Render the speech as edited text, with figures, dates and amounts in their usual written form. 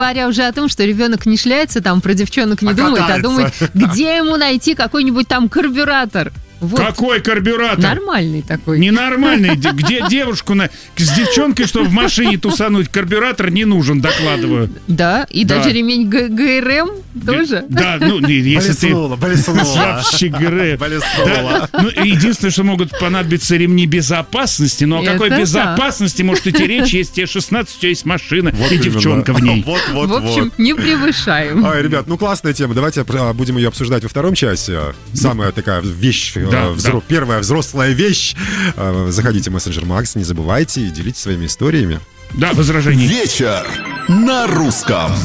Говоря уже о том, что ребенок не шляется, там про девчонок не думает, катается. а думает, где ему найти какой-нибудь там карбюратор. Вот. Какой карбюратор? Нормальный такой. Ненормальный. Где девушку с девчонкой, чтобы в машине тусануть, карбюратор не нужен, докладываю. Да, и Да. даже ремень ГРМ тоже. Да, ну, если ты... Блеснула. Вообще ГРМ. Блеснула. Да, ну, единственное, что могут понадобиться ремни безопасности, но о какой Это да. безопасности может идти речь, если тебе 16, у тебя есть машина Вот и именно. девчонка в ней. В общем, не превышаем. Ой, ребят, ну классная тема. Давайте будем ее обсуждать во втором часе. Самая такая вещь, Да, первая взрослая вещь. Заходите в мессенджер Макс, не забывайте и делитесь своими историями. Да, возражений. Вечер на русском.